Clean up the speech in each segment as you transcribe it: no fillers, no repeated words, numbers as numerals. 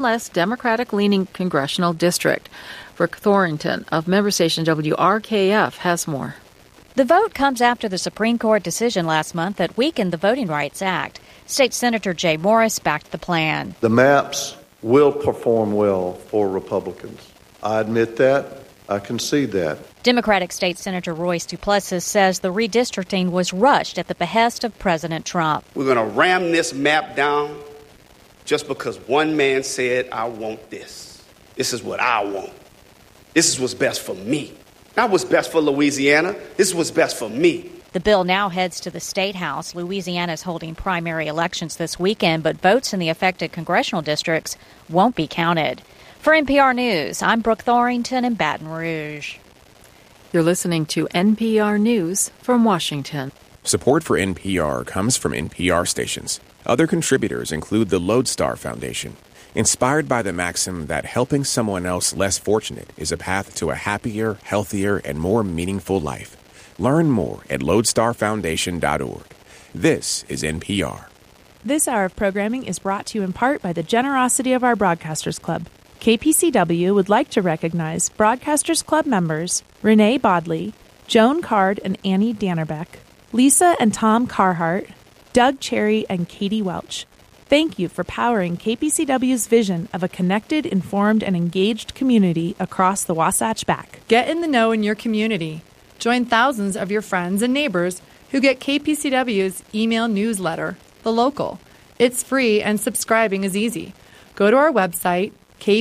less Democratic-leaning congressional district. Brooke Thorrington of member station WRKF has more. The vote comes after the Supreme Court decision last month that weakened the Voting Rights Act. State Senator Jay Morris backed the plan. The maps will perform well for Republicans. I admit that. I concede that. Democratic State Senator Royce Duplessis says the redistricting was rushed at the behest of President Trump. We're going to ram this map down just because one man said, I want this. This is what I want. This is what's best for me. Not what's best for Louisiana. This is what's best for me. The bill now heads to the State House. Louisiana is holding primary elections this weekend, but votes in the affected congressional districts won't be counted. For NPR News, I'm Brooke Thorrington in Baton Rouge. You're listening to NPR News from Washington. Support for NPR comes from NPR stations. Other contributors include the Lodestar Foundation, inspired by the maxim that helping someone else less fortunate is a path to a happier, healthier, and more meaningful life. Learn more at lodestarfoundation.org. This is NPR. This hour of programming is brought to you in part by the generosity of our Broadcasters Club. KPCW would like to recognize Broadcasters Club members Renee Bodley, Joan Card and Annie Dannerbeck, Lisa and Tom Carhart, Doug Cherry and Katie Welch. Thank you for powering KPCW's vision of a connected, informed, and engaged community across the Wasatch Back. Get in the know in your community. Join thousands of your friends and neighbors who get KPCW's email newsletter, The Local. It's free and subscribing is easy. Go to our website,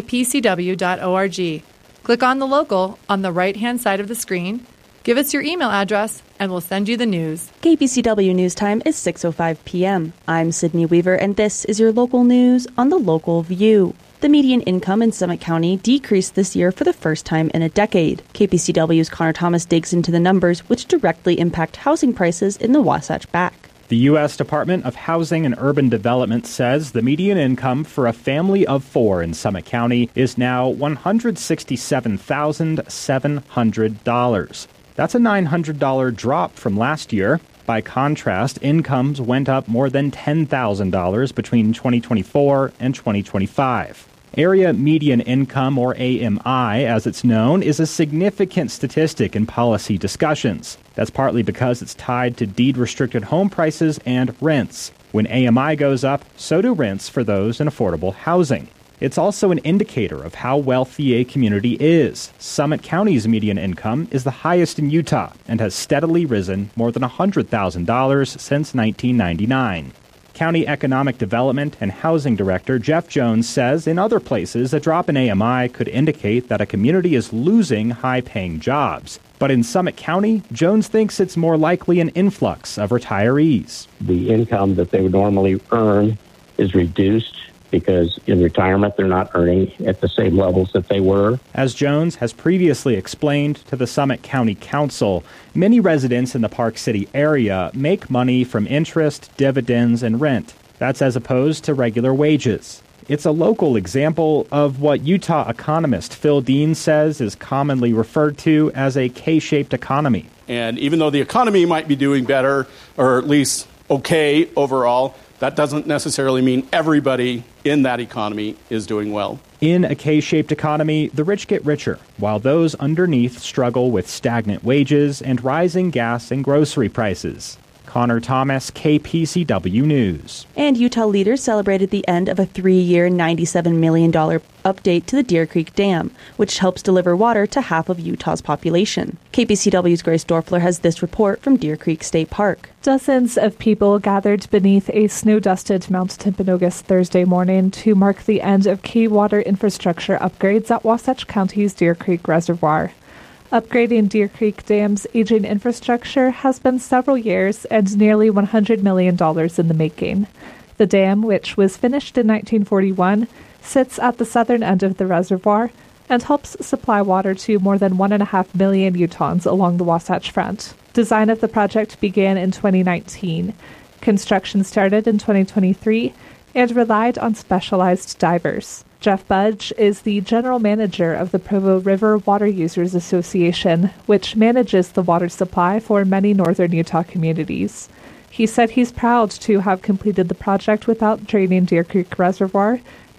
kpcw.org. Click on The Local on the right-hand side of the screen. Give us your email address, and we'll send you the news. KPCW News Time is 6:05 p.m. I'm Sydney Weaver, and this is your local news on The Local View. The median income in Summit County decreased this year for the first time in a decade. KPCW's Connor Thomas digs into the numbers, which directly impact housing prices in the Wasatch Back. The U.S. Department of Housing and Urban Development says the median income for a family of four in Summit County is now $167,700. That's a $900 drop from last year. By contrast, incomes went up more than $10,000 between 2024 and 2025. Area Median Income, or AMI, as it's known, is a significant statistic in policy discussions. That's partly because it's tied to deed-restricted home prices and rents. When AMI goes up, so do rents for those in affordable housing. It's also an indicator of how wealthy a community is. Summit County's median income is the highest in Utah and has steadily risen more than $100,000 since 1999. County Economic Development and Housing Director Jeff Jones says in other places a drop in AMI could indicate that a community is losing high-paying jobs. But in Summit County, Jones thinks it's more likely an influx of retirees. The income that they would normally earn is reduced because in retirement they're not earning at the same levels that they were. As Jones has previously explained to the Summit County Council, many residents in the Park City area make money from interest, dividends, and rent. That's as opposed to regular wages. It's a local example of what Utah economist Phil Dean says is commonly referred to as a K-shaped economy. And even though the economy might be doing better, or at least okay overall, that doesn't necessarily mean everybody in that economy is doing well. In a K-shaped economy, the rich get richer, while those underneath struggle with stagnant wages and rising gas and grocery prices. Connor Thomas, KPCW News. And Utah leaders celebrated the end of a 3-year, $97 million update to the Deer Creek Dam, which helps deliver water to half of Utah's population. KPCW's Grace Dorfler has this report from Deer Creek State Park. Dozens of people gathered beneath a snow-dusted Mount Timpanogos Thursday morning to mark the end of key water infrastructure upgrades at Wasatch County's Deer Creek Reservoir. Upgrading Deer Creek Dam's aging infrastructure has been several years and nearly $100 million in the making. The dam, which was finished in 1941, sits at the southern end of the reservoir and helps supply water to more than 1.5 million Utahns along the Wasatch Front. Design of the project began in 2019. Construction started in 2023 and relied on specialized divers. Jeff Budge is the general manager of the Provo River Water Users Association, which manages the water supply for many northern Utah communities. He said he's proud to have completed the project without draining Deer Creek Reservoir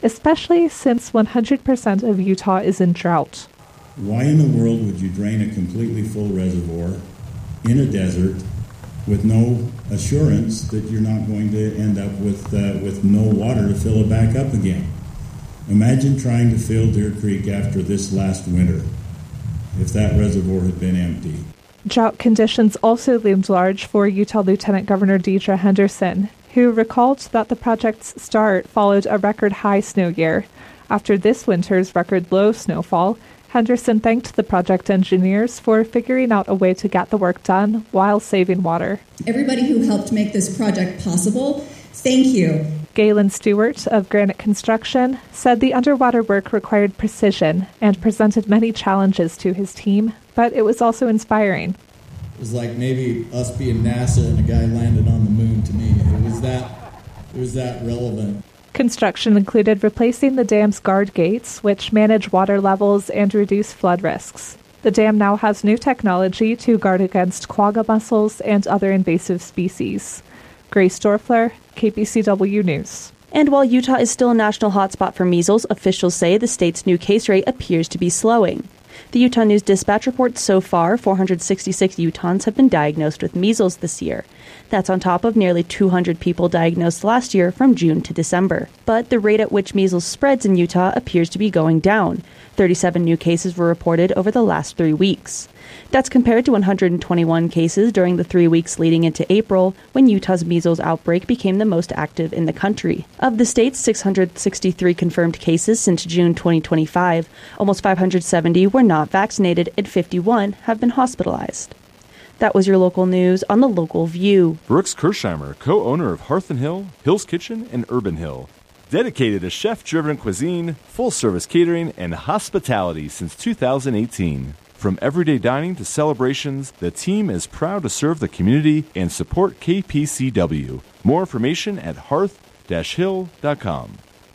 especially since 100% of Utah is in drought. Why in the world would you drain a completely full reservoir in a desert with no assurance that you're not going to end up with no water to fill it back up again? Imagine trying to fill Deer Creek after this last winter, if that reservoir had been empty. Drought conditions also loomed large for Utah Lieutenant Governor Deidre Henderson, who recalled that the project's start followed a record high snow year. After this winter's record low snowfall, Henderson thanked the project engineers for figuring out a way to get the work done while saving water. Everybody who helped make this project possible, thank you. Galen Stewart of Granite Construction said the underwater work required precision and presented many challenges to his team, but it was also inspiring. It was like maybe us being NASA and a guy landed on the moon to me. It was that relevant. Construction included replacing the dam's guard gates, which manage water levels and reduce flood risks. The dam now has new technology to guard against quagga mussels and other invasive species. Grace Dorfler, KPCW News. And while Utah is still a national hotspot for measles, officials say the state's new case rate appears to be slowing. The Utah News Dispatch reports so far 466 Utahns have been diagnosed with measles this year. That's on top of nearly 200 people diagnosed last year from June to December. But the rate at which measles spreads in Utah appears to be going down. 37 new cases were reported over the last 3 weeks. That's compared to 121 cases during the 3 weeks leading into April, when Utah's measles outbreak became the most active in the country. Of the state's 663 confirmed cases since June 2025, almost 570 were not vaccinated and 51 have been hospitalized. That was your local news on the Local View. Brooks Kirshheimer, co-owner of Hearth & Hill, Hill's Kitchen, and Urban Hill. Dedicated to chef-driven cuisine, full-service catering, and hospitality since 2018. From everyday dining to celebrations, the team is proud to serve the community and support KPCW. More information at hearth-hill.com.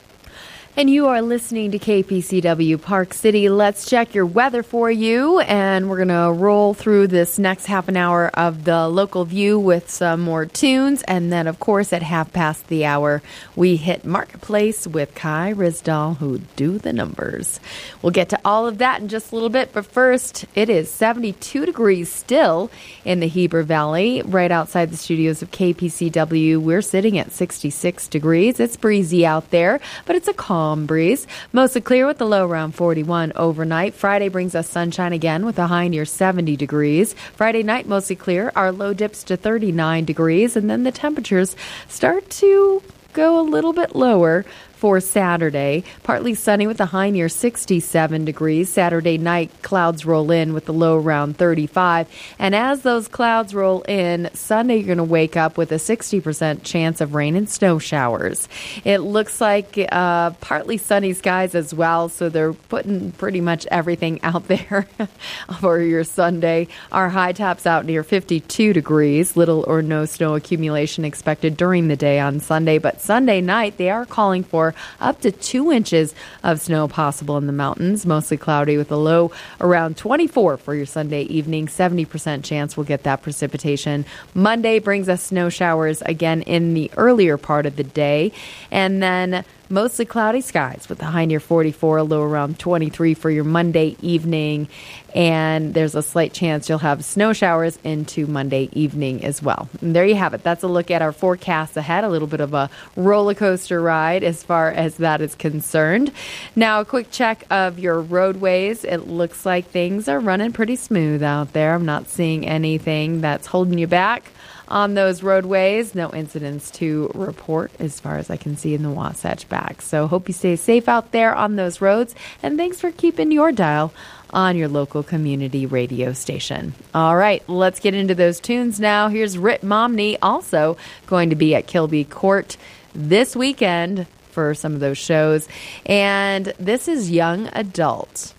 And you are listening to KPCW Park City. Let's check your weather for you. And we're going to roll through this next half an hour of the Local View with some more tunes. And then, of course, at 5:30, we hit Marketplace with Kai Rizdal, who do the numbers. We'll get to all of that in just a little bit. But first, it is 72 degrees still in the Heber Valley, right outside the studios of KPCW. We're sitting at 66 degrees. It's breezy out there, but it's a calm breeze. Mostly clear with the low around 41 overnight. Friday brings us sunshine again with a high near 70 degrees. Friday night, mostly clear. Our low dips to 39 degrees. And then the temperatures start to go a little bit lower for Saturday. Partly sunny with a high near 67 degrees. Saturday night, clouds roll in with the low around 35. And as those clouds roll in, Sunday you're going to wake up with a 60% chance of rain and snow showers. It looks like partly sunny skies as well, so they're putting pretty much everything out there for your Sunday. Our high tops out near 52 degrees. Little or no snow accumulation expected during the day on Sunday, but Sunday night they are calling for up to 2 inches of snow possible in the mountains. Mostly cloudy with a low around 24 for your Sunday evening. 70% chance we'll get that precipitation. Monday brings us snow showers again in the earlier part of the day. And then mostly cloudy skies with a high near 44, a low around 23 for your Monday evening. And there's a slight chance you'll have snow showers into Monday evening as well. And there you have it. That's a look at our forecast ahead. A little bit of a roller coaster ride as far as that is concerned. Now, a quick check of your roadways. It looks like things are running pretty smooth out there. I'm not seeing anything that's holding you back on those roadways. No incidents to report as far as I can see in the Wasatch back. So hope you stay safe out there on those roads. And thanks for keeping your dial on your local community radio station. All right, let's get into those tunes now. Here's Rit Momney, also going to be at Kilby Court this weekend for some of those shows. And this is Young Adult.